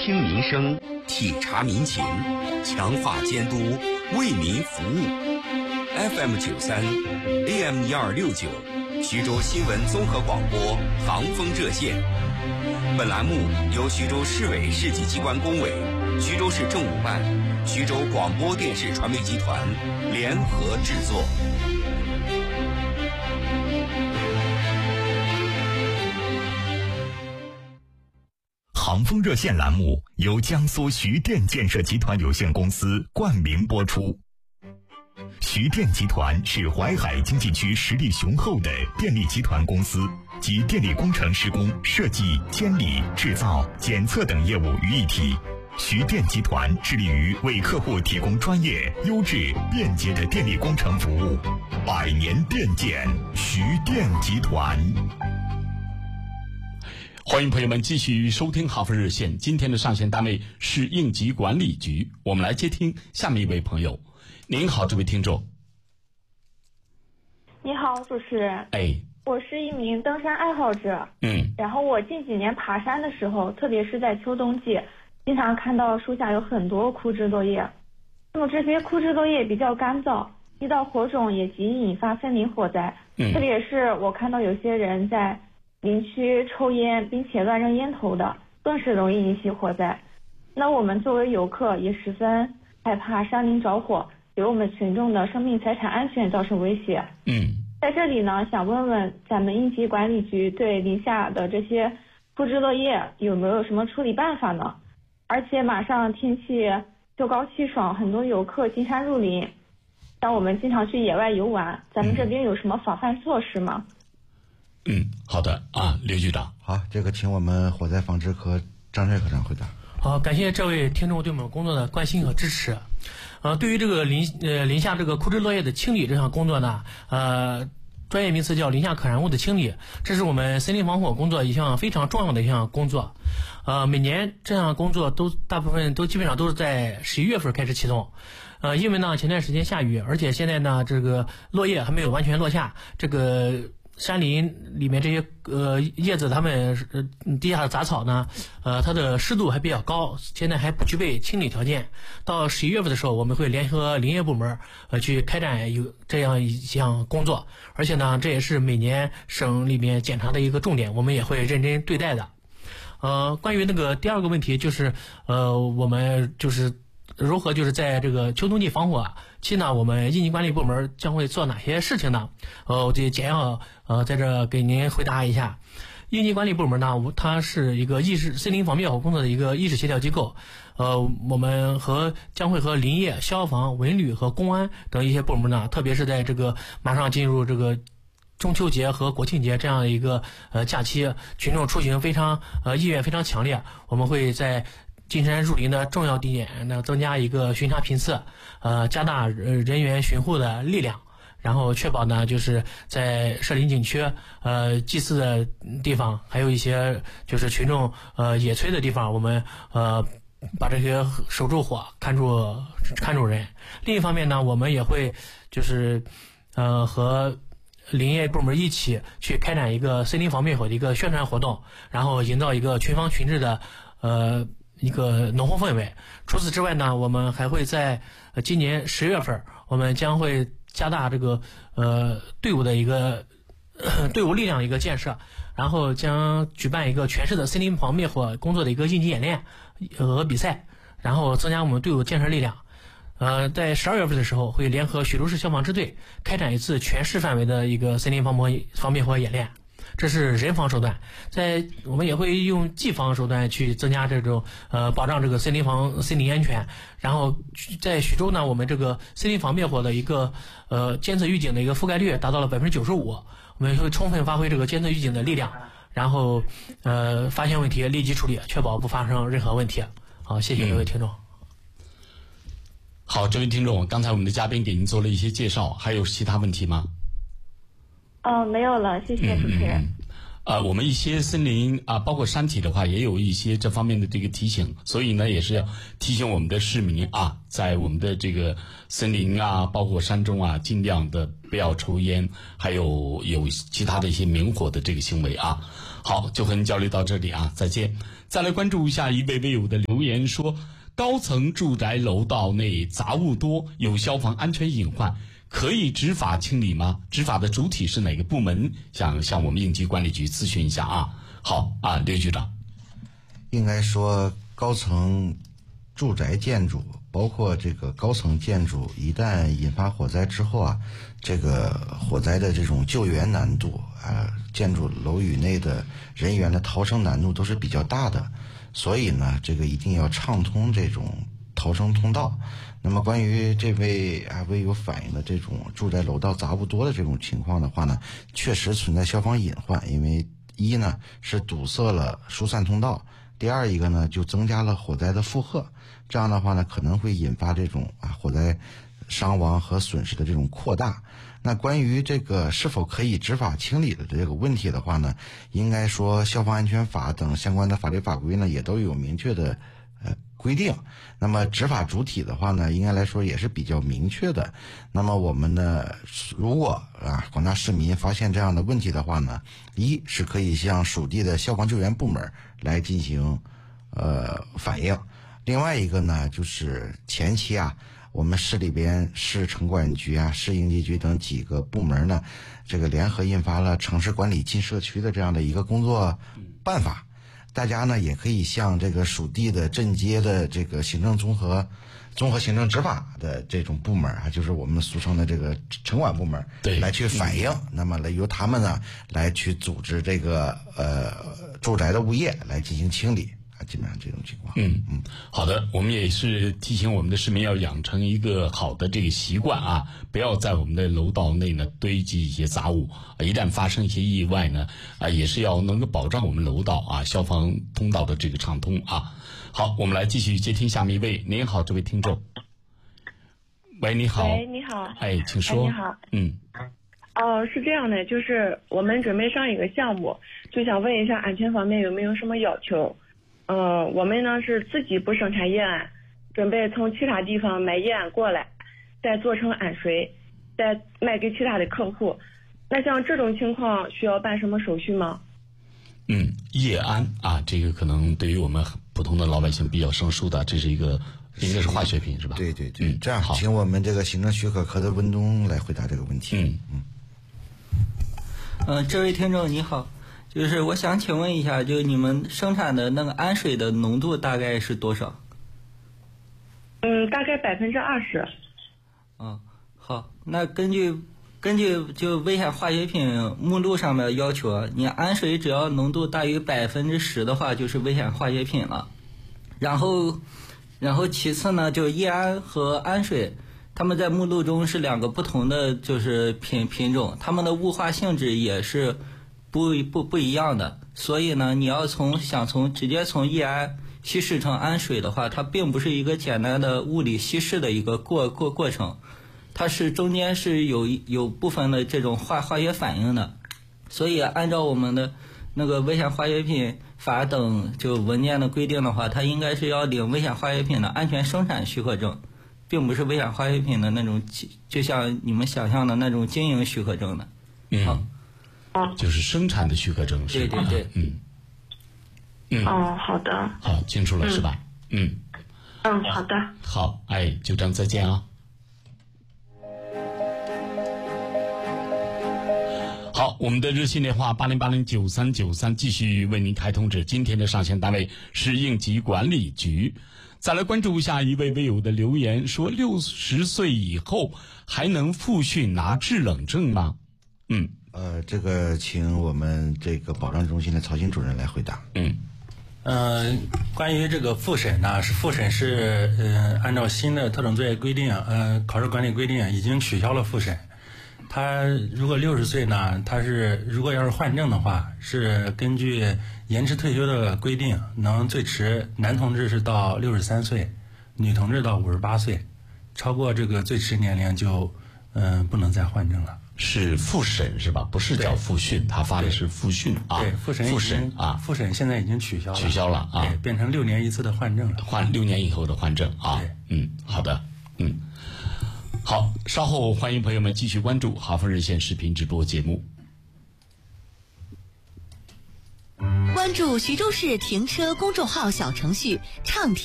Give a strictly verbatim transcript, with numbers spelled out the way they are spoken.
听民生，体察民情，强化监督，为民服务。F M 九三 A M 一二六九，徐州新闻综合广播航风热线。本栏目由徐州市委市级机关工委、徐州市政务办、徐州广播电视传媒集团联合制作。 航风热线栏目由江苏徐电建设集团有限公司冠名播出。徐电集团是淮海经济区实力雄厚的电力集团公司，集电力工程施工、设计、监理、制造、检测等业务于一体。徐电集团致力于为客户提供专业、优质、便捷的电力工程服务。百年电建，徐电集团。 欢迎朋友们继续收听航风热线。今天的上线单位是应急管理局，我们来接听下面一位朋友。您好，这位听众。 你好，主持人。 哎， 我是一名登山爱好者。 嗯。 然后我近几年爬山的时候，特别是在秋冬季，经常看到树下有很多枯枝落叶。那么这些枯枝落叶比较干燥，遇到火种也极易引发森林火灾。 嗯。 特别是我看到有些人在林区抽烟，并且乱扔烟头的，更是容易引起火灾。那我们作为游客也十分害怕山林着火给我们群众的生命财产安全造成威胁。 嗯， 在这里呢，想问问咱们应急管理局对林下的这些枯枝落叶有没有什么处理办法呢？而且马上天气秋高气爽，很多游客进山入林，像我们经常去野外游玩，咱们这边有什么防范措施吗？ 嗯，好的啊，刘局长。 好，这个请我们火灾防治科张帅科长回答。 好，感谢这位听众对我们工作的关心和支持。呃，对于这个林呃林下这个枯枝落叶的清理这项工作呢，呃，专业名词叫林下可燃物的清理，这是我们森林防火工作一项非常重要的一项工作。呃，每年这项工作都大部分都基本上都是在十一月份开始启动。呃，因为呢前段时间下雨，而且现在呢这个落叶还没有完全落下，这个山林里面这些呃叶子，它们呃地下的杂草呢，呃它的湿度还比较高，现在还不具备清理条件。到十一月份的时候，我们会联合林业部门呃去开展有这样一项工作，而且呢，这也是每年省里面检查的一个重点，我们也会认真对待的。呃，关于那个第二个问题，就是呃我们就是如何就是在这个秋冬季防火期呢，我们应急管理部门将会做哪些事情呢？呃，我这简要呃在这给您回答一下。应急管理部门呢，它是一个意识森林防灭火工作的一个意识协调机构。呃，我们和将会和林业、消防、文旅和公安等一些部门呢，特别是在这个马上进入这个中秋节和国庆节这样的一个呃假期，群众出行非常呃意愿非常强烈，我们会在进山入林的重要地点呢，增加一个巡查频次，呃，加大人员巡护的力量，然后确保呢，就是在设林景区、呃祭祀的地方，还有一些就是群众呃野炊的地方，我们呃把这些守住火，看住看住人。另一方面呢，我们也会就是呃和林业部门一起去开展一个森林防灭火的一个宣传活动，然后营造一个群防群治的呃。一个浓厚氛围。除此之外呢，我们还会在呃今年十月份，我们将会加大这个呃队伍的一个、呃、队伍力量的一个建设，然后将举办一个全市的森林防灭火工作的一个应急演练和比赛，然后增加我们队伍建设力量。呃，在十二月份的时候，会联合徐州市消防支队开展一次全市范围的一个森林防火防灭火演练。这是人防手段，在我们也会用技防手段去增加这种呃保障这个森林防森林安全。然后在徐州呢，我们这个森林防灭火的一个呃监测预警的一个覆盖率达到了百分之九十五，我们会充分发挥这个监测预警的力量，然后呃发现问题立即处理，确保不发生任何问题。好，谢谢各位听众。 嗯、好，这位听众，刚才我们的嘉宾给您做了一些介绍，还有其他问题吗？ 哦，没有了，谢谢主持人。 嗯嗯呃，我们一些森林啊，包括山体的话，也有一些这方面的这个提醒，所以呢，也是要提醒我们的市民啊，在我们的这个森林啊，包括山中啊，尽量的不要抽烟，还有有其他的一些明火的这个行为啊。 好，就和您交流到这里啊，再见。再来关注一下一位微友的留言说，高层住宅楼道内杂物多，有消防安全隐患，可以执法清理吗？执法的主体是哪个部门？想向我们应急管理局咨询一下啊。好啊，刘局长。 应该说，高层住宅建筑，包括这个高层建筑，一旦引发火灾之后啊，这个火灾的这种救援难度啊，建筑楼宇内的人员的逃生难度都是比较大的，所以呢，这个一定要畅通这种逃生通道。那么关于这位啊微友反映的这种住宅楼道杂物多的这种情况的话呢，确实存在消防隐患，因为一呢是堵塞了疏散通道，第二一个呢就增加了火灾的负荷，这样的话呢可能会引发这种啊火灾伤亡和损失的这种扩大。那关于这个是否可以执法清理的这个问题的话呢，应该说消防安全法等相关的法律法规呢也都有明确的呃规定。那么执法主体的话呢，应该来说也是比较明确的。那么我们呢，如果啊广大市民发现这样的问题的话呢，一是可以向属地的消防救援部门来进行呃反映，另外一个呢就是前期啊，我们市里边市城管局啊、市应急局等几个部门呢，这个联合印发了城市管理进社区的这样的一个工作办法。大家呢也可以向这个属地的镇街的这个行政综合综合行政执法的这种部门啊，就是我们俗称的这个城管部门， 对， 来去反映。嗯、那么来由他们呢来去组织这个呃住宅的物业来进行清理。基本上这种情况。 嗯嗯，好的，我们也是提醒我们的市民要养成一个好的这个习惯啊，不要在我们的楼道内呢堆积一些杂物，一旦发生一些意外呢，啊，也是要能够保障我们楼道啊消防通道的这个畅通啊。好，我们来继续接听下面一位。您好，这位听众。喂，你好。 喂，你好。 哎，请说。 哎、你好。 嗯。 哦，是这样的，就是我们准备上一个项目，就想问一下安全方面有没有什么要求？呃，我们呢是自己不生产液氨，准备从其他地方买液氨过来，再做成氨水，再卖给其他的客户。那像这种情况需要办什么手续吗？ 嗯，液氨啊，这个可能对于我们普通的老百姓比较生疏的，这是一个应该是化学品是吧？ 对对对， 嗯， 这样请我们这个行政许可科的文东来回答这个问题。 嗯嗯。 呃，这位听众你好。就是我想请问一下，就你们生产的那个氨水的浓度大概是多少？ 嗯，大概百分之二十。 哦，好，那根据根据就危险化学品目录上面的要求，你氨水只要浓度大于百分之十的话，就是危险化学品了。然后，然后其次呢，就液氨和氨水，它们在目录中是两个不同的就是品品种，它们的雾化性质也是。不不不一样的，所以呢，你要从想从直接从液氨稀释成氨水的话，它并不是一个简单的物理稀释的一个过过过程，它是中间是有有部分的这种化化学反应的，所以按照我们的那个危险化学品法等就文件的规定的话，它应该是要领危险化学品的安全生产许可证，并不是危险化学品的那种就像你们想象的那种经营许可证的。 嗯。 好。 哦， 就是生产的许可证是吧？ 对对对， 嗯，嗯， 哦，好的， 好，清楚了、嗯、是吧？嗯， 嗯，好的， 好，哎，就这样，再见啊。好，我们的热线电话八零八零九三九三继续为您开通至今天的上线单位是应急管理局。再来关注一下一位微友的留言，说六十岁以后还能复训拿制冷证吗？嗯。 呃，这个请我们这个保障中心的曹鑫主任来回答。 嗯， 呃，关于这个复审呢，是复审是呃按照新的特种作业规定，呃考试管理规定已经取消了复审。他如果六十岁呢，他是如果要是换证的话，是根据延迟退休的规定，能最迟男同志是到六十三岁，女同志到五十八岁，超过这个最迟年龄就嗯、呃、不能再换证了。 是复审是吧？不是叫复训，他发的是复训啊。 对，复审复审啊， 复审现在已经取消了， 取消了啊， 对，变成六年一次的换证了， 换六年以后的换证啊。 对， 嗯，好的，嗯，好，稍后欢迎朋友们继续关注哈佛热线视频直播节目。 关注徐州市停车公众号小程序畅听